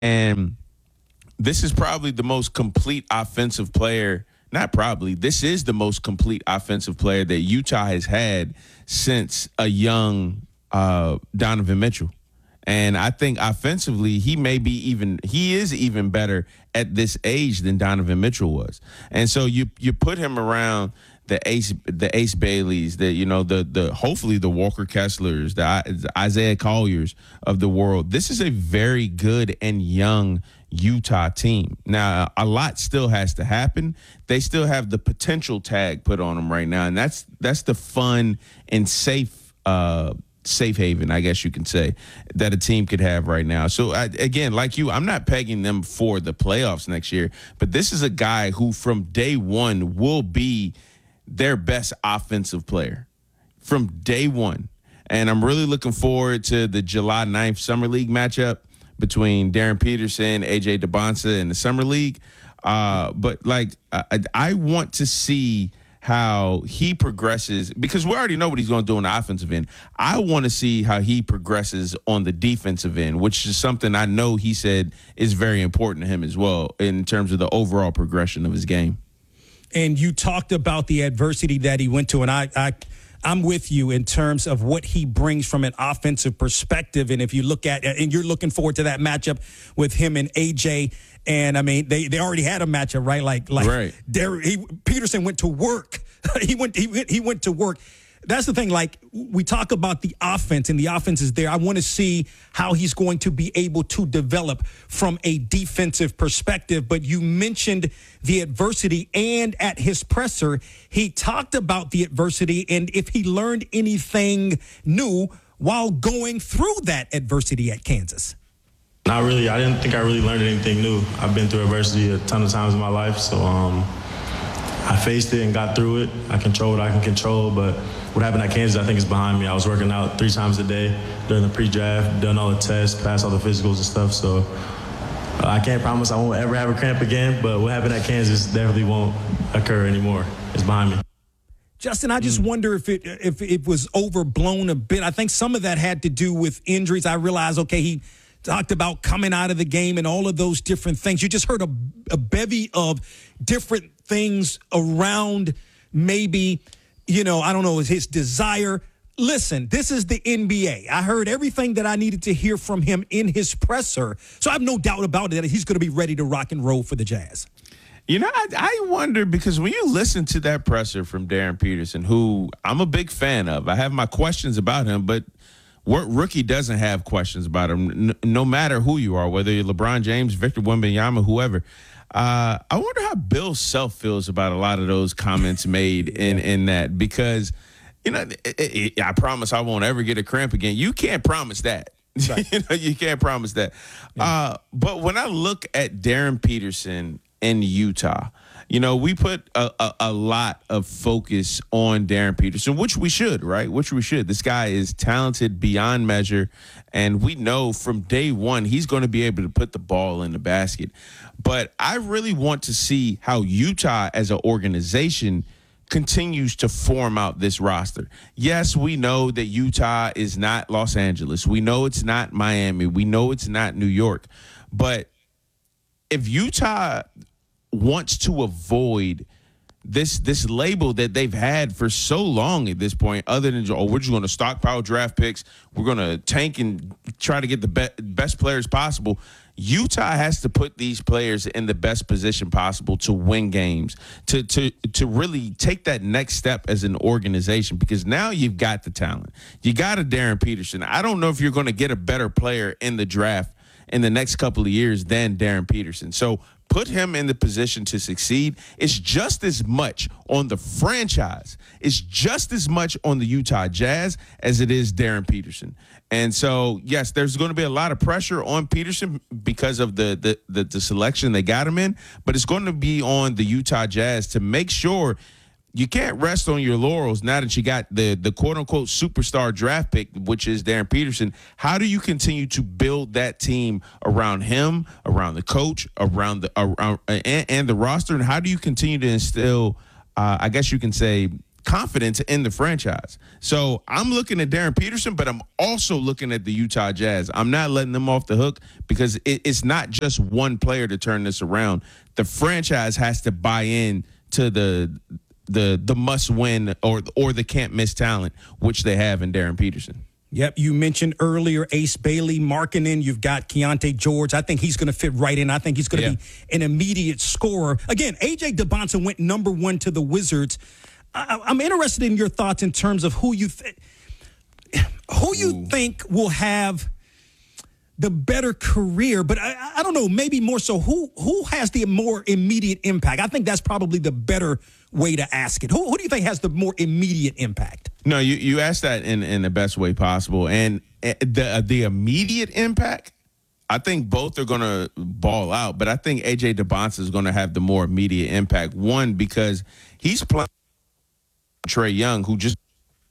And this is probably the most complete offensive player. Not probably. This is the most complete offensive player that Utah has had since a young Donovan Mitchell. And I think offensively, he is even better at this age than Donovan Mitchell was. And so you put him around the Ace Baileys, the hopefully the Walker Kesslers, the Isaiah Colliers of the world. This is a very good and young Utah team. Now, a lot still has to happen. They still have the potential tag put on them right now, and that's the fun and safe haven, I guess you can say, that a team could have right now. So, again, like you, I'm not pegging them for the playoffs next year, but this is a guy who from day one will be their best offensive player from day one. And I'm really looking forward to the July 9th Summer League matchup between Darren Peterson, AJ DeBonsa in the Summer League. But I want to see how he progresses, because we already know what he's going to do on the offensive end. I want to see how he progresses on the defensive end, which is something I know he said is very important to him as well in terms of the overall progression of his game. And you talked about the adversity that he went to, and I'm with you in terms of what he brings from an offensive perspective. And if you look at, and you're looking forward to that matchup with him and AJ, and I mean, they already had a matchup, right? Right. Peterson went to work. he went to work. That's the thing. Like, we talk about the offense, and the offense is there. I want to see how he's going to be able to develop from a defensive perspective. But you mentioned the adversity, and at his presser, he talked about the adversity and if he learned anything new while going through that adversity at Kansas. Not really. I didn't think I really learned anything new. I've been through adversity a ton of times in my life, so I faced it and got through it. I control what I can control, but what happened at Kansas, I think, is behind me. I was working out 3 times a day during the pre-draft, done all the tests, passed all the physicals and stuff. So I can't promise I won't ever have a cramp again, but what happened at Kansas definitely won't occur anymore. It's behind me. Justin, I just wonder if it was overblown a bit. I think some of that had to do with injuries. I realized, okay, he talked about coming out of the game and all of those different things. You just heard a bevy of different things around maybe, I don't know, his desire. Listen, this is the NBA. I heard everything that I needed to hear from him in his presser. So I have no doubt about it that he's going to be ready to rock and roll for the Jazz. I wonder, because when you listen to that presser from Darren Peterson, who I'm a big fan of, I have my questions about him, but what rookie doesn't have questions about him, no matter who you are, whether you're LeBron James, Victor Wembanyama, whoever. I wonder how Bill Self feels about a lot of those comments made in that, because, I promise I won't ever get a cramp again. You can't promise that. Right. You can't promise that. Yeah. But when I look at Darren Peterson in Utah, we put a lot of focus on Darren Peterson, which we should, right? Which we should. This guy is talented beyond measure, and we know from day one he's going to be able to put the ball in the basket. But I really want to see how Utah as an organization continues to form out this roster. Yes, we know that Utah is not Los Angeles. We know it's not Miami. We know it's not New York. But if Utah wants to avoid this label that they've had for so long at this point, other than, we're just going to stockpile draft picks, we're going to tank and try to get the best players possible, Utah has to put these players in the best position possible to win games, to really take that next step as an organization, because now you've got the talent. You got a Darren Peterson. I don't know if you're going to get a better player in the draft in the next couple of years than Darren Peterson. So put him in the position to succeed. It's just as much on the franchise. It's just as much on the Utah Jazz as it is Darren Peterson. And so, yes, there's going to be a lot of pressure on Peterson because of the selection they got him in, but it's going to be on the Utah Jazz to make sure you can't rest on your laurels now that you got the quote-unquote superstar draft pick, which is Darren Peterson. How do you continue to build that team around him, around the coach, around the roster, and how do you continue to instill, I guess you can say, confidence in the franchise. So I'm looking at Darren Peterson, but I'm also looking at the Utah Jazz. I'm not letting them off the hook because it's not just one player to turn this around. The franchise has to buy in to the must win or the can't miss talent, which they have in Darren Peterson. Yep, you mentioned earlier Ace Bailey, Markkanen. You've got Keontae George. I think he's going to fit right in. I think he's going to be an immediate scorer. Again, A.J. DeBonta went number one to the Wizards. I'm interested in your thoughts in terms of who you think will have the better career, but I don't know, maybe more so who has the more immediate impact? I think that's probably the better way to ask it. Who do you think has the more immediate impact? No, you asked that in the best way possible. And the immediate impact, I think both are going to ball out, but I think A.J. DeBonta is going to have the more immediate impact. One, because he's playing Trae Young, who just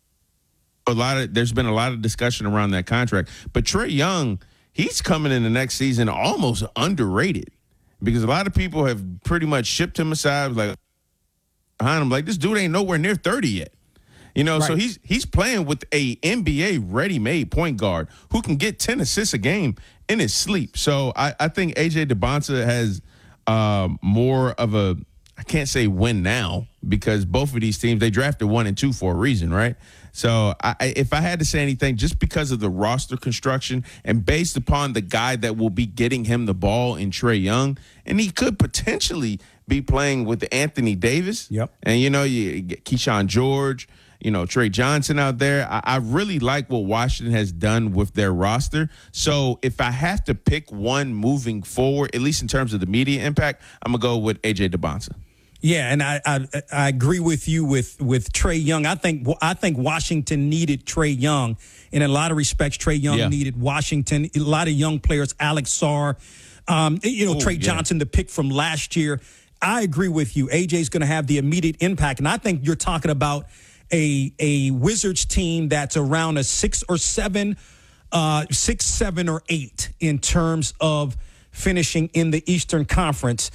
there's been a lot of discussion around that contract. But Trae Young, he's coming in the next season almost underrated because a lot of people have pretty much shipped him aside, like behind him, like this dude ain't nowhere near 30 yet. You know, right. So he's playing with a NBA ready-made point guard who can get 10 assists a game in his sleep. So I think A.J. DeBonta has more of a, I can't say win now because both of these teams, they drafted 1 and 2 for a reason, right? So if I had to say anything, just because of the roster construction and based upon the guy that will be getting him the ball in Trae Young, and he could potentially be playing with Anthony Davis. Yep. And, you know, you get Keyshawn George, you know, Trey Johnson out there. I really like what Washington has done with their roster. So if I have to pick one moving forward, at least in terms of the media impact, I'm going to go with A.J. DeBonta. Yeah, and I agree with you with Trae Young. I think Washington needed Trae Young. In a lot of respects, Trae Young needed Washington. A lot of young players, Alex Sarr, Trey Johnson, the pick from last year. I agree with you. AJ's going to have the immediate impact. And I think you're talking about a Wizards team that's around a 6 or 7 or 8 in terms of finishing in the Eastern Conference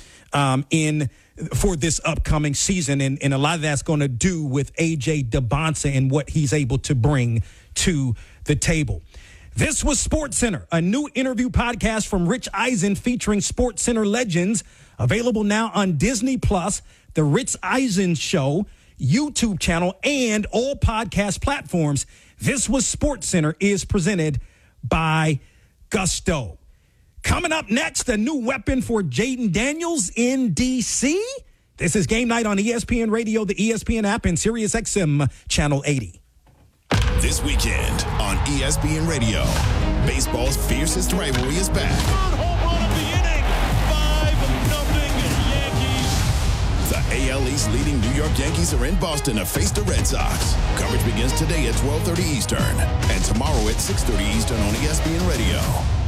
for this upcoming season. And a lot of that's going to do with A.J. DeBonta and what he's able to bring to the table. This was SportsCenter, a new interview podcast from Rich Eisen featuring SportsCenter legends, available now on Disney+, The Rich Eisen Show, YouTube channel, and all podcast platforms. This was SportsCenter is presented by Gusto. Coming up next, a new weapon for Jaden Daniels in D.C. This is Game Night on ESPN Radio, the ESPN app, and SiriusXM Channel 80. This weekend on ESPN Radio, baseball's fiercest rivalry is back. Third home run of the inning, 5-0 Yankees. The AL East leading New York Yankees are in Boston to face the Red Sox. Coverage begins today at 12:30 Eastern and tomorrow at 6:30 Eastern on ESPN Radio.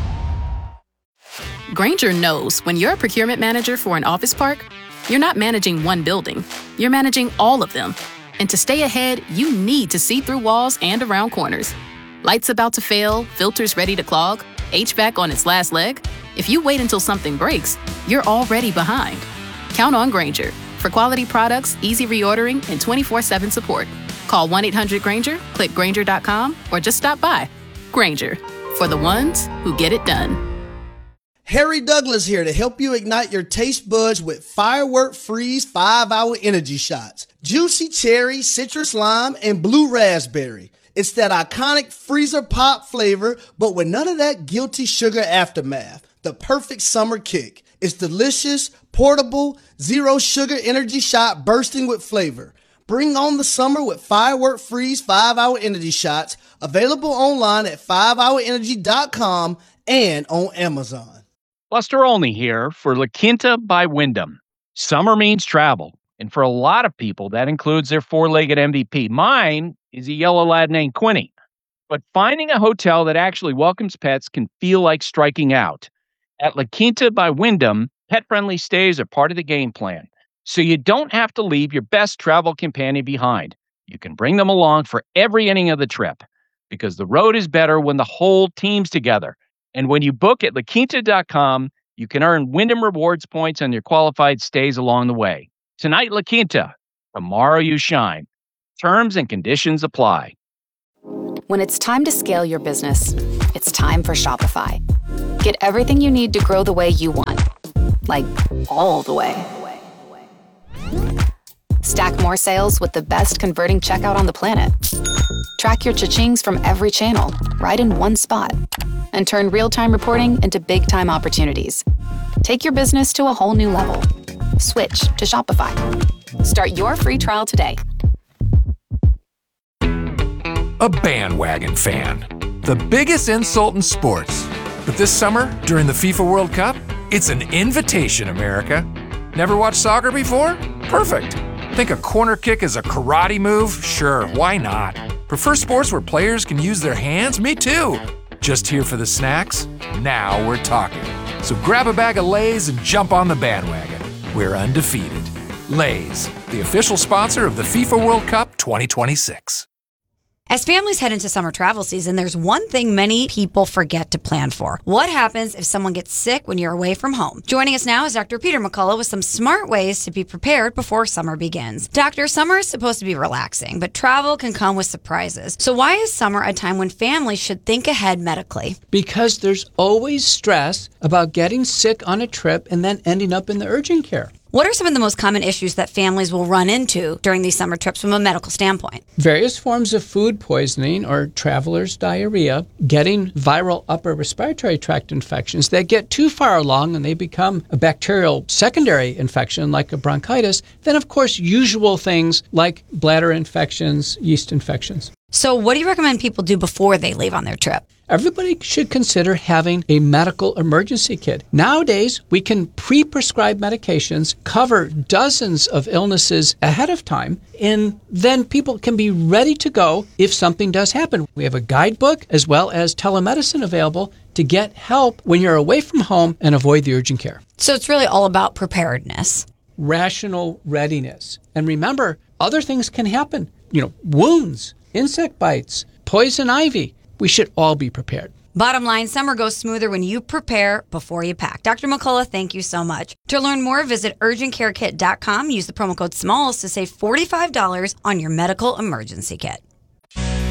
Grainger knows when you're a procurement manager for an office park, you're not managing one building, you're managing all of them. And to stay ahead, you need to see through walls and around corners. Lights about to fail, filters ready to clog, HVAC on its last leg. If you wait until something breaks, you're already behind. Count on Grainger for quality products, easy reordering, and 24/7 support. Call 1-800-GRAINGER, click Grainger.com, or just stop by. Grainger, for the ones who get it done. Harry Douglas here to help you ignite your taste buds with Firework Freeze 5-Hour Energy Shots. Juicy cherry, citrus lime, and blue raspberry. It's that iconic freezer pop flavor, but with none of that guilty sugar aftermath. The perfect summer kick. It's delicious, portable, zero sugar energy shot bursting with flavor. Bring on the summer with Firework Freeze 5-Hour Energy Shots, available online at 5hourenergy.com and on Amazon. Buster Olney here for La Quinta by Wyndham. Summer means travel, and for a lot of people, that includes their four-legged MVP. Mine is a yellow lad named Quinny. But finding a hotel that actually welcomes pets can feel like striking out. At La Quinta by Wyndham, pet-friendly stays are part of the game plan, so you don't have to leave your best travel companion behind. You can bring them along for every inning of the trip, because the road is better when the whole team's together. And when you book at LaQuinta.com, you can earn Wyndham Rewards points on your qualified stays along the way. Tonight, La Quinta. Tomorrow, you shine. Terms and conditions apply. When it's time to scale your business, it's time for Shopify. Get everything you need to grow the way you want. Like, all the way. Stack more sales with the best converting checkout on the planet. Track your cha-chings from every channel, right in one spot. And turn real-time reporting into big-time opportunities. Take your business to a whole new level. Switch to Shopify. Start your free trial today. A bandwagon fan. The biggest insult in sports. But this summer, during the FIFA World Cup, it's an invitation, America. Never watched soccer before? Perfect. Think a corner kick is a karate move? Sure, why not? Prefer sports where players can use their hands? Me too. Just here for the snacks? Now we're talking. So grab a bag of Lay's and jump on the bandwagon. We're undefeated. Lay's, the official sponsor of the FIFA World Cup 2026. As families head into summer travel season, there's one thing many people forget to plan for. What happens if someone gets sick when you're away from home? Joining us now is Dr. Peter McCullough with some smart ways to be prepared before summer begins. Doctor, summer is supposed to be relaxing, but travel can come with surprises. So why is summer a time when families should think ahead medically? Because there's always stress about getting sick on a trip and then ending up in the urgent care. What are some of the most common issues that families will run into during these summer trips from a medical standpoint? Various forms of food poisoning or traveler's diarrhea, getting viral upper respiratory tract infections that get too far along and they become a bacterial secondary infection like a bronchitis. Then, of course, usual things like bladder infections, yeast infections. So what do you recommend people do before they leave on their trip? Everybody should consider having a medical emergency kit. Nowadays, we can pre-prescribe medications, cover dozens of illnesses ahead of time, and then people can be ready to go if something does happen. We have a guidebook as well as telemedicine available to get help when you're away from home and avoid the urgent care. So it's really all about preparedness. Rational readiness. And remember, other things can happen. Wounds, insect bites, poison ivy. We should all be prepared. Bottom line, summer goes smoother when you prepare before you pack. Dr. McCullough, thank you so much. To learn more, visit urgentcarekit.com. Use the promo code SMALLS to save $45 on your medical emergency kit.